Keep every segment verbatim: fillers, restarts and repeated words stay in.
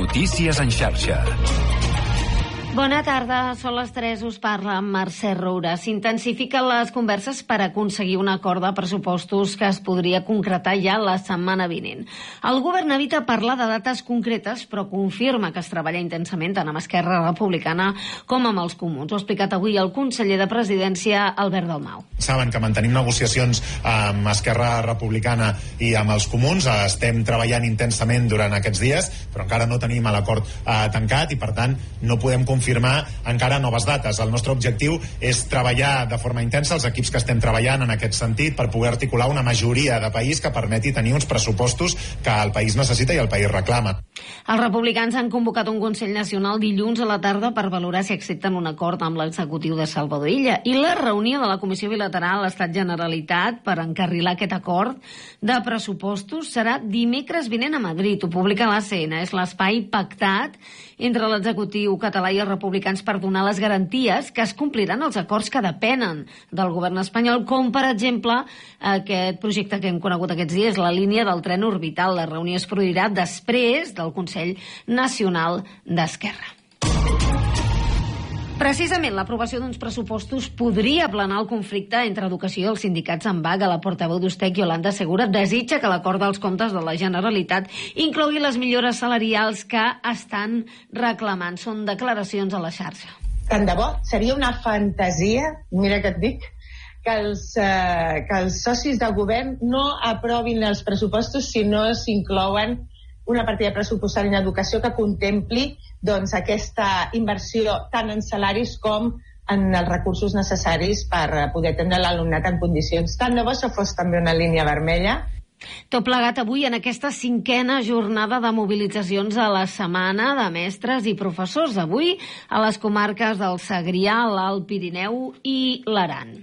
Notícies en xarxa. Bona tarda, són les tres, us parla Mercè Roura. S'intensifiquen les converses per aconseguir un acord de pressupostos que es podria concretar ja la setmana vinent. El govern evita parlar de dates concretes, però confirma que es treballa intensament tant amb Esquerra Republicana com amb els Comuns. Ho ha explicat avui el conseller de Presidència, Albert Dalmau. Saben que mantenim negociacions amb Esquerra Republicana i amb els Comuns. Estem treballant intensament durant aquests dies, però encara no tenim l'acord eh, tancat i, per tant, no podem confirmar confirmar encara noves dates. El nostre objectiu és treballar de forma intensa, els equips que estem treballant en aquest sentit, per poder articular una majoria de país que permeti tenir uns pressupostos que el país necessita i el país reclama. Els republicans han convocat un Consell Nacional dilluns a la tarda per valorar si accepten un acord amb l'executiu de Salvador Illa, i la reunió de la Comissió Bilateral Estat-Generalitat per encarrilar aquest acord de pressupostos serà dimecres vinent a Madrid. Ho publica l'A C N. És l'espai pactat entre l'executiu català i els republicans per donar les garanties que es compliran els acords que depenen del govern espanyol, com per exemple aquest projecte que hem conegut aquests dies, la línia del tren orbital. La reunió es produirà després del Consell Nacional d'Esquerra. Precisament l'aprovació d'uns pressupostos podria aplanar el conflicte entre educació i els sindicats en vaga. La portaveu d'Ustec, Yolanda Segura, desitja que l'acord dels comptes de la Generalitat inclogui les millores salarials que estan reclamant. Són declaracions a la xarxa. Tant de bo, seria una fantasia, mira que et dic, que els, eh, que els socis del govern no aprovin els pressupostos si no s'inclouen una partida pressupostària en educació que contempli doncs, aquesta inversió tant en salaris com en els recursos necessaris per poder tenir l'alumnat en condicions. Tant de bo això fos també una línia vermella. Tot plegat avui en aquesta cinquena jornada de mobilitzacions a la setmana de mestres i professors. Avui a les comarques del Segrià, l'Alt Pirineu i l'Aran.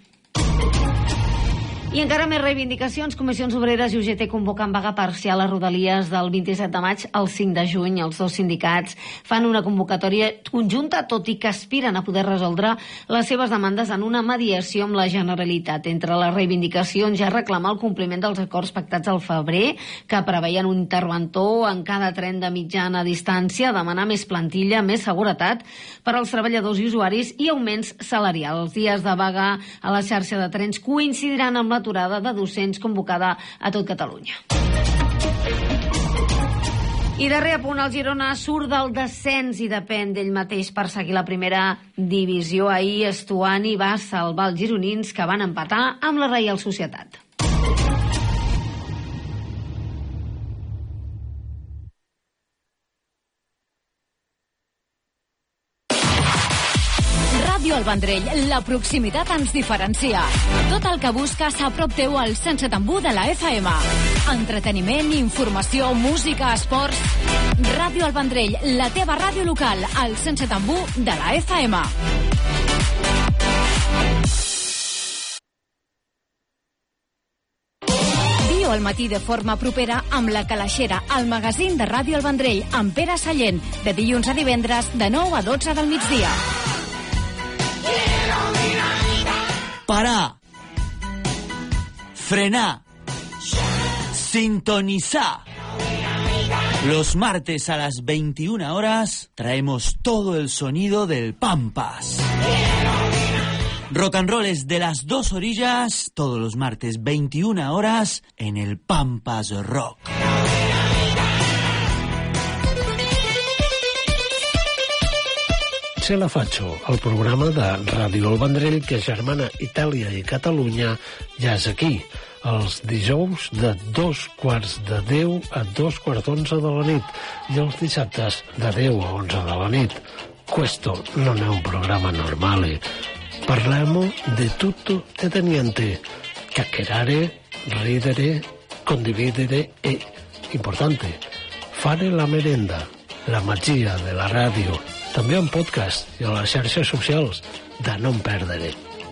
I encara més reivindicacions. Comissions Obreres i U G T convoquen vaga parcial a Rodalies del vint-i-set de maig al cinc de juny. Els dos sindicats fan una convocatòria conjunta, tot i que aspiren a poder resoldre les seves demandes en una mediació amb la Generalitat. Entre les reivindicacions ja reclama el compliment dels acords pactats al febrer, que preveien un interventor en cada tren de mitjana distància, demanar més plantilla, més seguretat per als treballadors i usuaris i augments salarials. Els dies de vaga a la xarxa de trens coincidiran amb la aturada de docents convocada a tot Catalunya. I darrer apunt, el Girona surt del descens i depèn d'ell mateix per seguir la primera divisió. Ahir Estuani va salvar els gironins, que van empatar amb la Reial Societat. Ràdio El Vendrell, la proximitat ens diferencia. Tot el que busques a prop teu al cent set coma u de la F M. Entreteniment, informació, música, esports. Ràdio El Vendrell, la teva ràdio local, al cent set coma u de la F M. Viu al matí de forma propera amb La Calaixera, el magazín de Ràdio El Vendrell, amb Pere Sallent, de dilluns a divendres, de nou a dotze del migdia. Parar, frenar, sintonizar. Los martes a las veintiuna horas traemos todo el sonido del Pampas. Rock and roll es de las dos orillas, todos los martes veintiuna horas en el Pampas Rock. Se la Faccio, el programa de Ràdio El Vendrell que germana Itàlia i Catalunya, ja és aquí, els dijous de dos quarts de deu a dos quarts d'onze de la nit i els dissabtes de deu a onze de la nit. Questo non è un programma normale. Parliamo di tutto e di niente. Chiacchierare, ridere, condividere e, importante, fare la merenda, la magia de la ràdio. També en podcast i a les xarxes socials, de no en perdre.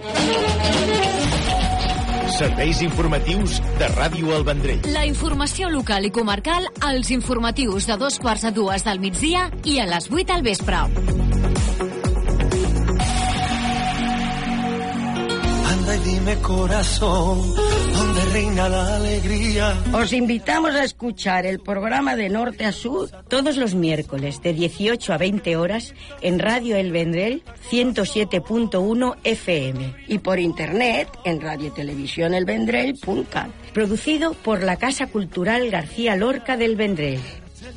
Serveis informatius de Ràdio El Vendrell. La informació local i comarcal als informatius de dos quarts a dues del migdia i a les vuit al vespre. Anda Ay, dime corazón, ¿dónde reina la alegría? Os invitamos a escuchar el programa de Norte a Sur todos los miércoles de dieciocho a veinte horas en Radio El Vendrell ciento siete punto uno F M y por internet en radiotelevisión el vendrell punto cat. Producido por la Casa Cultural García Lorca del Vendrell.